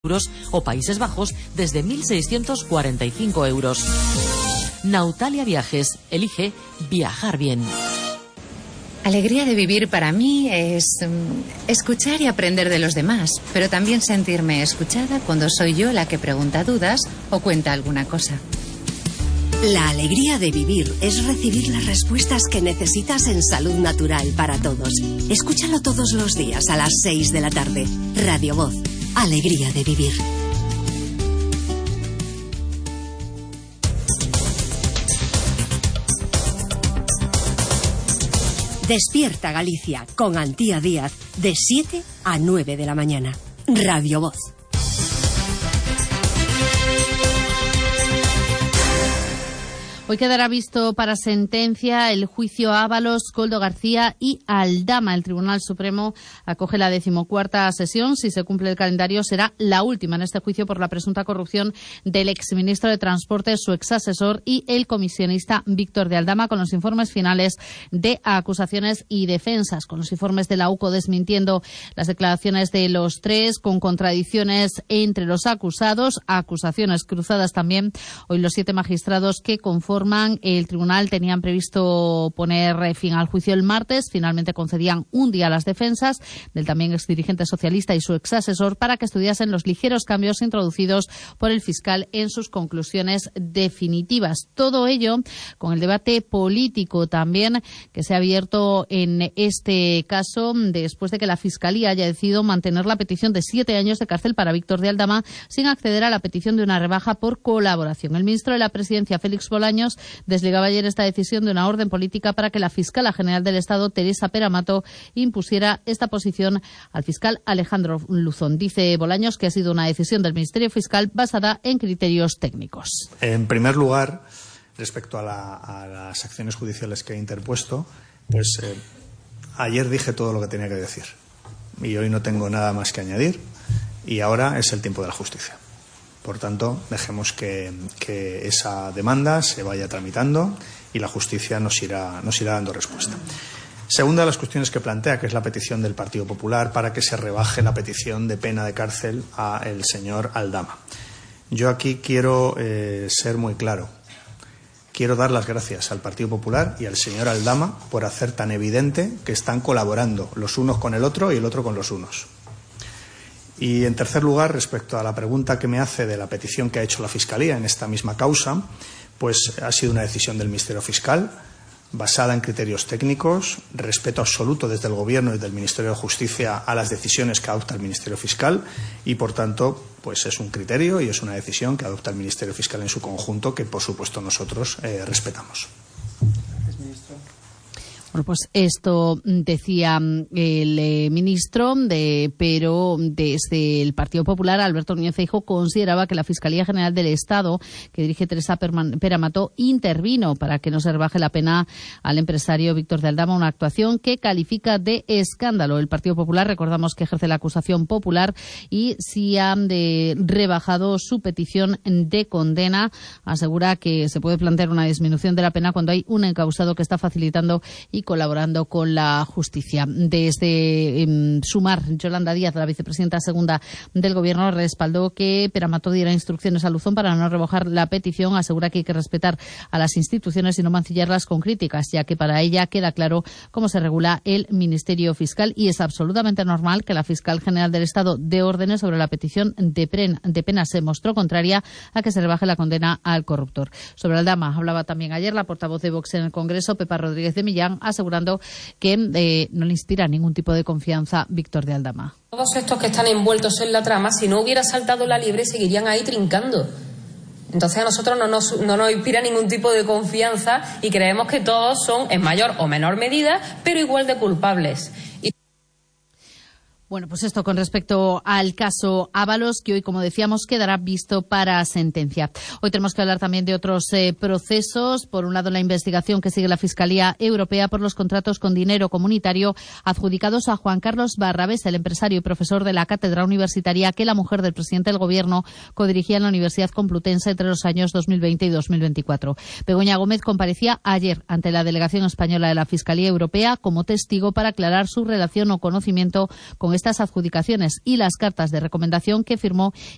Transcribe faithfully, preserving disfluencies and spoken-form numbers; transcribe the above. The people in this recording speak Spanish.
euros o Países Bajos desde mil seiscientos cuarenta y cinco euros. Nautalia Viajes. Elige viajar bien. Alegría de vivir para mí es um, escuchar y aprender de los demás, pero también sentirme escuchada cuando soy yo la que pregunta dudas o cuenta alguna cosa. La alegría de vivir es recibir las respuestas que necesitas en Salud Natural para todos. Escúchalo todos los días a las seis de la tarde. Radio Voz. Alegría de vivir. Despierta Galicia con Antía Díaz de siete a nueve de la mañana. Radio Voz. Hoy quedará visto para sentencia el juicio a Ábalos, Koldo García y Aldama. El Tribunal Supremo acoge la decimocuarta sesión. Si se cumple el calendario, será la última en este juicio por la presunta corrupción del exministro de Transporte, su exasesor y el comisionista Víctor de Aldama, con los informes finales de acusaciones y defensas, con los informes de la U C O desmintiendo las declaraciones de los tres, con contradicciones entre los acusados, acusaciones cruzadas también. Hoy los siete magistrados que conforman el tribunal tenían previsto poner fin al juicio el martes. Finalmente concedían un día a las defensas del también exdirigente socialista y su exasesor para que estudiasen los ligeros cambios introducidos por el fiscal en sus conclusiones definitivas. Todo ello con el debate político también que se ha abierto en este caso después de que la Fiscalía haya decidido mantener la petición de siete años de cárcel para Víctor de Aldama sin acceder a la petición de una rebaja por colaboración. El ministro de la Presidencia, Félix Bolaños, desligaba ayer esta decisión de una orden política para que la fiscala general del Estado, Teresa Peramato, impusiera esta posición al fiscal Alejandro Luzón. Dice Bolaños que ha sido una decisión del Ministerio Fiscal basada en criterios técnicos. En primer lugar, respecto a, la, a las acciones judiciales que he interpuesto, pues eh, ayer dije todo lo que tenía que decir y hoy no tengo nada más que añadir y ahora es el tiempo de la justicia. Por tanto, dejemos que, que esa demanda se vaya tramitando y la justicia nos irá, nos irá dando respuesta. Segunda de las cuestiones que plantea, que es la petición del Partido Popular para que se rebaje la petición de pena de cárcel al señor Aldama. Yo aquí quiero eh, ser muy claro. Quiero dar las gracias al Partido Popular y al señor Aldama por hacer tan evidente que están colaborando los unos con el otro y el otro con los unos. Y, en tercer lugar, respecto a la pregunta que me hace de la petición que ha hecho la Fiscalía en esta misma causa, pues ha sido una decisión del Ministerio Fiscal basada en criterios técnicos, respeto absoluto desde el Gobierno y del Ministerio de Justicia a las decisiones que adopta el Ministerio Fiscal y, por tanto, pues es un criterio y es una decisión que adopta el Ministerio Fiscal en su conjunto que, por supuesto, nosotros eh, respetamos. Bueno, pues esto decía el eh, ministro, de, pero desde el Partido Popular, Alberto Núñez Feijóo consideraba que la Fiscalía General del Estado, que dirige Teresa Peramato, intervino para que no se rebaje la pena al empresario Víctor de Aldama, una actuación que califica de escándalo. El Partido Popular, recordamos que ejerce la acusación popular y si han de rebajado su petición de condena, asegura que se puede plantear una disminución de la pena cuando hay un encausado que está facilitando y colaborando con la justicia. Desde eh, Sumar, Yolanda Díaz, la vicepresidenta segunda del Gobierno, respaldó que Peramato diera instrucciones a Luzón para no rebajar la petición. Asegura que hay que respetar a las instituciones y no mancillarlas con críticas, ya que para ella queda claro cómo se regula el Ministerio Fiscal y es absolutamente normal que la fiscal general del Estado dé órdenes sobre la petición de, pren, de pena. Se mostró contraria a que se rebaje la condena al corruptor. Sobre Aldama hablaba también ayer la portavoz de Vox en el Congreso, Pepa Rodríguez de Millán, asegurando que eh, no le inspira ningún tipo de confianza Víctor de Aldama. Todos estos que están envueltos en la trama, si no hubiera saltado la liebre, seguirían ahí trincando. Entonces a nosotros no nos, no nos inspira ningún tipo de confianza y creemos que todos son en mayor o menor medida, pero igual de culpables. Y Bueno, pues esto con respecto al caso Ábalos, que hoy, como decíamos, quedará visto para sentencia. Hoy tenemos que hablar también de otros eh, procesos. Por un lado, la investigación que sigue la Fiscalía Europea por los contratos con dinero comunitario adjudicados a Juan Carlos Barrabés, el empresario y profesor de la cátedra universitaria que la mujer del presidente del Gobierno codirigía en la Universidad Complutense entre los años dos mil veinte y dos mil veinticuatro. Begoña Gómez comparecía ayer ante la delegación española de la Fiscalía Europea como testigo para aclarar su relación o conocimiento con estas adjudicaciones y las cartas de recomendación que firmó